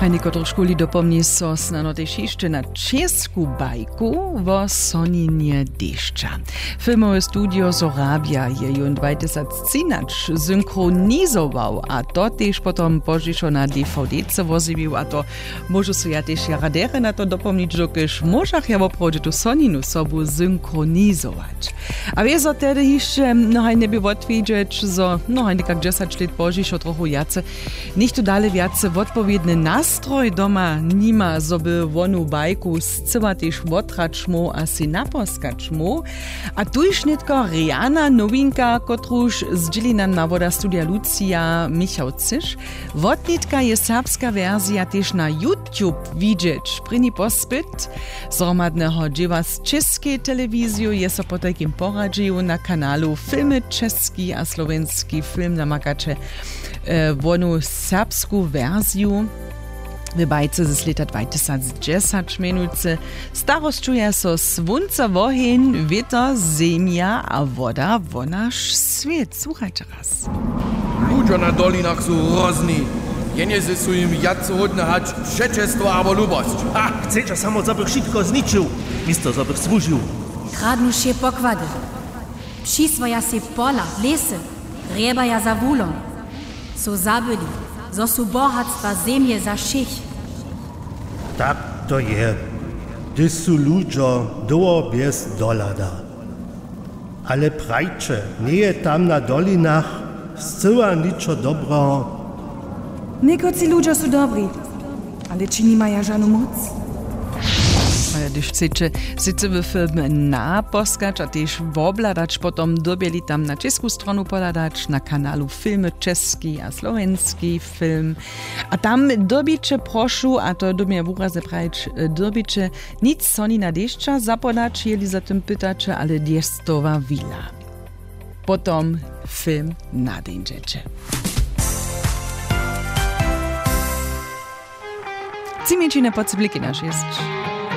niektórych szkoli dopomni so snano też jeszcze na czesku bajku wo soninie deszcza. Filmowe studio z Arabia je ją 2013 synchronizował, a to też potom pożyczo na DVD-ce wozibił, a to może so ja też jaradere na to dopomnieć, że když możach ja woprawdzie tu soninu sobu synchronizować. A wiesz, że tedy jeszcze nie by odwiedzieć, że niekak 10 lat pożyczo trochę jace, nicht tu dalej wiace odpowiedny nastroj doma nima, zoby wonu bajku zcyła też otračmu a si naposkačmu. A tu już netko reana nowinka, kotruż zdzieli nam na woda studia Lucia Michał Cysz. Wotnitka je serbska wersja też na YouTube widzieć. Pryni pospyt zromadnego dziewa z czeskiej telewizji je so po takim poradził na kanalu Filmy Czeski a Slovenski film na makacze wonu serbsku wersju. W bajce z lata 2010 menujúce starosťuje so slunce, wohin, vietor, zemia a voda vo náš svet. Słuchajcie raz. Ludzie na dolinach są rozni. Jenizy są im jacy hodne hać przeczestwo albo lubość. Chcecie samo, żeby wszystko zniczył, misto żeby służył. Kradnu się pokłady. Przyswoja się pola, lesy, riebaja za wulą. So zabyli. Zo su bohatstwa zemlje za všich. Tak to je. Ty su ludzo doło bez dolada. Ale prajče, nie je tam na dolinach zcyła niczo dobro. Niekoci ludzie su dobri, ale czy nie mają żadną moc? Když chcete sice v film naposkać, a też wobladać, potom dobieli tam na česku stronu poladać, na kanalu Filmy Czeski a Slovenski film. A tam dobicie proszu, a to do mnie wyrazy prajć, dobicie nic sonina deszcza zapodać, jeli za tym pytacze, ale deszczowa wila. Potom film nadejdziecie. Cimięcine podsybliki nasz jest.